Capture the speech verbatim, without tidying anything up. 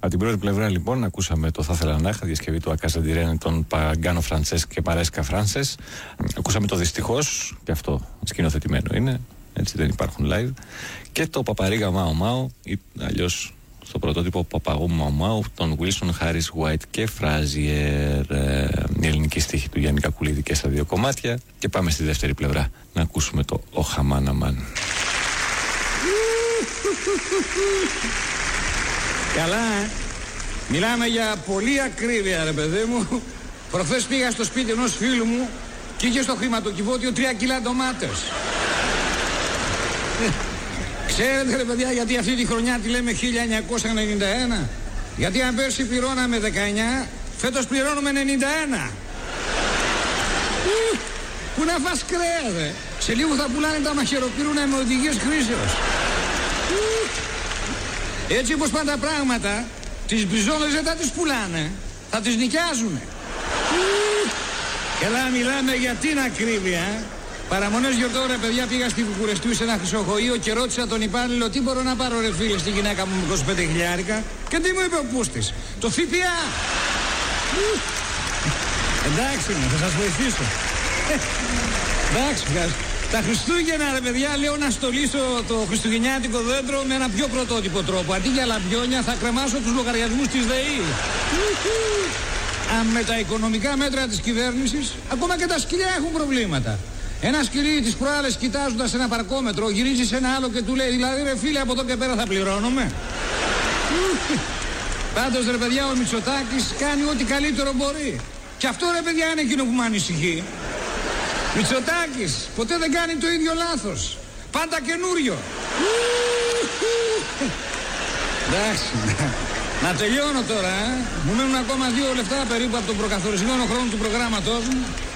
Από την πρώτη πλευρά, λοιπόν, ακούσαμε το Θα ήθελα να είχα, διασκευή του Ακαζαντιρένε, τον Παγκάνο Φραντσέσκ και Παρέσκα Φράνσες. Ακούσαμε το Δυστυχώς, και αυτό σκηνοθετημένο είναι, έτσι δεν υπάρχουν live. Και το Παπαρίγα Μάο Μάο, ή αλλιώς στο πρωτότυπο Παπαγού Μάο Μάο, τον Wilson Harris White και Frazier. Ε, η ελληνική στίχη του Γιάννη Κακουλίδη και στα δύο κομμάτια. Και πάμε στη δεύτερη πλευρά να ακούσουμε το Ο Χαμάναμαν. Καλά, ε. Μιλάμε για πολύ ακρίβεια, ρε παιδί μου. Προχθές πήγα στο σπίτι ενός φίλου μου και είχε στο χρηματοκιβώτιο τρία κιλά ντομάτες. Ξέρετε, ρε παιδιά, γιατί αυτή τη χρονιά τη λέμε χίλια εννιακόσια ενενήντα ένα? Γιατί αν πέρσι πληρώναμε δεκαεννιά, φέτος πληρώνουμε ενενήντα ένα. Πού να φας κρέας, ρε. Σε λίγο θα πουλάνε τα μαχαιροπύρουνα με οδηγίες χρήσεως. Έτσι όπως πάνε τα πράγματα, τις μπιζόνες δεν θα τις πουλάνε, θα τις νοικιάζουνε. Καλά, μιλάμε για την ακρίβεια. Παραμονές γιορτών, ρε παιδιά, πήγα στη Βουκουρεστίου σε ένα χρυσοχοείο και ρώτησα τον υπάλληλο τι μπορώ να πάρω, ρε φίλε, στη γυναίκα μου με είκοσι πέντε χιλιάρικα. Και τι μου είπε ο πούστης? Το ΦΠΑ. Εντάξει, θα σας βοηθήσω. Εντάξει, τα Χριστούγεννα, ρε παιδιά, λέω να στολίσω το χριστουγεννιάτικο δέντρο με ένα πιο πρωτότυπο τρόπο. Αντί για λαμπιόνια θα κρεμάσω τους λογαριασμούς της ΔΕΗ. Αν με τα οικονομικά μέτρα της κυβέρνησης, ακόμα και τα σκυλιά έχουν προβλήματα. Ένα σκυλί τις προάλλες, κοιτάζοντας ένα παρκόμετρο, γυρίζει σε ένα άλλο και του λέει, δηλαδή, ρε φίλε, από εδώ και πέρα θα πληρώνουμε? Πάντως, ρε παιδιά, ο Μητσοτάκης κάνει ό,τι καλύτερο μπορεί. Και αυτό, ρε παιδιά, είναι εκείνο που με ανησυχεί. Μητσοτάκης ποτέ δεν κάνει το ίδιο λάθος. Πάντα καινούριο. Εντάξει. Να τελειώνω τώρα, ε. Μου μένουν ακόμα δύο λεπτά περίπου από τον προκαθορισμένο χρόνο του προγράμματός μου.